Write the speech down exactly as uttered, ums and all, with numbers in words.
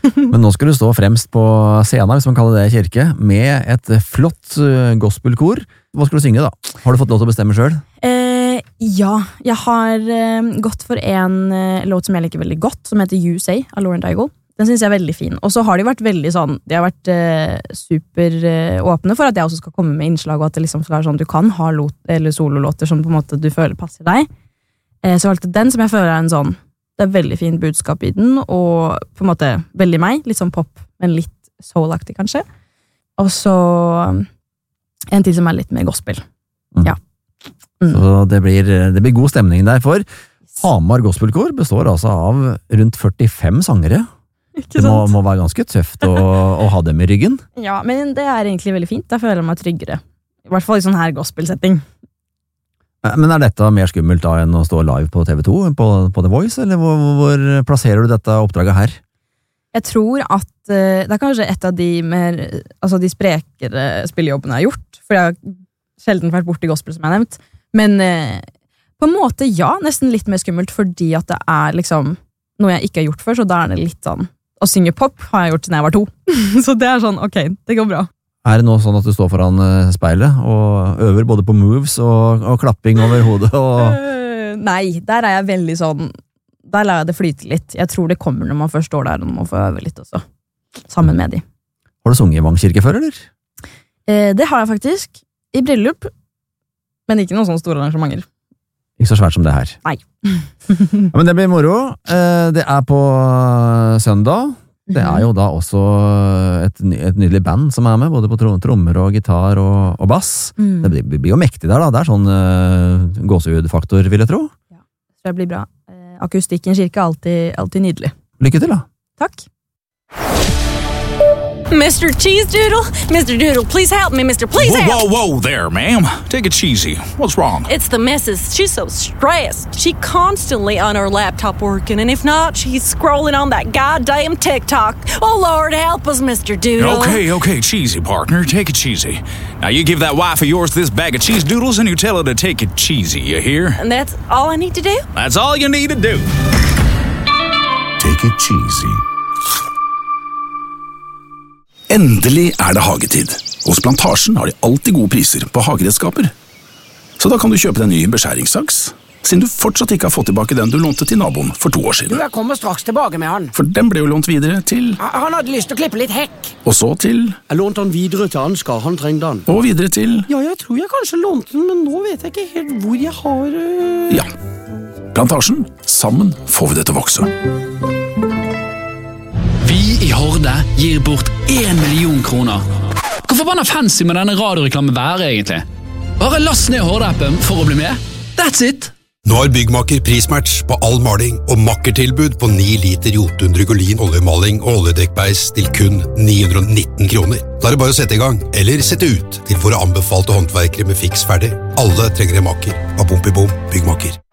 Men nå skal du stå fremst på scenen, hvis man kaller det kirke, med et flott gospelkor. Hva skal du synge da? Har du fått lov til å bestemme selv? Eh, ja, jeg har eh, gått for en eh, låt som jeg liker veldig godt, som heter You Say av Lauren Daigle. Den synes jeg er veldig fin. Og så har de vært veldig sånn, de har vært eh, super eh, åpne for at jeg også skal komme med innslag, og at det liksom skal være sånn, du kan ha lot, eller sololåter som på en måte du føler passer deg. Eh, så jeg valgte den som jeg føler er en sånn, det er veldig fin budskap i den, og på en måte veldig meg, litt sånn pop, men litt soul-aktig kanskje. Og så en til som er litt mer gospel. Mm. Ja. Mm. Så det blir, det blir god stemning der, for Hamar Gospelkor består altså av rundt førtifem sangere. Det må, må være ganske tøft å, å ha dem i ryggen. Ja, men det er egentlig veldig fint. Da føler jeg meg tryggere. I hvert fall i sånn her gospel-setting. Men er dette mer skummelt da enn å stå live på T V to, på, på The Voice, eller hvor, hvor plasserer du dette oppdraget her? Jeg tror at uh, det er kanskje et av de mer, altså de sprekere spillejobbene jeg har gjort, for jeg har sjelden vært borte i gospel, som jeg har nevnt. Men uh, på en måte, ja, nesten litt mer skummelt, fordi at det er liksom noe jeg ikke har gjort før, så da er det litt sånn. Å synge pop har jeg gjort siden jeg var to. Så det er sånn, ok, det går bra. Er det nå sånn at du står foran speilet og øver både på moves og, og klapping over hodet? Og... Uh, nei, der er jeg veldig sånn, der lar jeg det flyte litt. Jeg tror det kommer når man først står der, og man får øve litt også, sammen med de. Har du sunget i Vang kirke før, eller? Uh, det har jeg faktisk, i bryllup, men ikke noen sånne store arrangementer. Ikke så svært som det her. Nei. Ja, men det blir moro. Det er på søndag. Det er jo da også et, et nydelig band som er med, både på trommer og gitar og, og bass. Mm. Det blir, blir jo mektig der da. Det er sånn uh, gåsehudfaktor, vil jeg tro. Ja, så det blir bra. Uh, akustikken i kirke er alltid, alltid nydelig. Lykke til da. Takk. Mister Cheese Doodle? Mister Doodle, please help me, Mister Please whoa, help! Whoa, whoa there, ma'am. Take it cheesy. What's wrong? It's the missus. She's so stressed. She constantly on her laptop working, and if not, she's scrolling on that goddamn TikTok. Oh, Lord, help us, Mister Doodle. Okay, okay, cheesy, partner. Take it cheesy. Now, you give that wife of yours this bag of cheese doodles, and you tell her to take it cheesy, you hear? And that's all I need to do? That's all you need to do. Take it cheesy. Endelig er det hagetid. Hos Plantasjen har de alltid gode priser på hageredskaper. Så da kan du kjøpe deg en ny beskjæringssaks, siden du fortsatt ikke har fått tilbake den du lånte til naboen for to år siden. Du, jeg kommer straks tilbake med han. For den ble jo lånt videre til... Han hadde lyst til å klippe litt hekk. Og så til... Jeg lånte han videre til Ansgar, han trengte han. Og videre til... Ja, jeg tror jeg kanskje lånte den, men nå vet jeg ikke helt hvor jeg har... Uh... Ja. Plantasjen, sammen får vi det til å vokse. Vi i Horde gir bort en million kroner. Hvor forbanna fancy med denne radioreklamen være egentlig? Bare last ned Horde-appen for å bli med. That's it! Nå har Byggmaker prismatch på all maling og makkertilbud på ni liter Jotun Drygolin oljemaling og oljedekkbeis til kun ni hundre og nitten kroner. Da er det bare å sette i gang, eller sette ut til våre anbefalte håndverkere med fiks ferdig. Alle trenger en maker. Av Bom i Bom Byggmaker.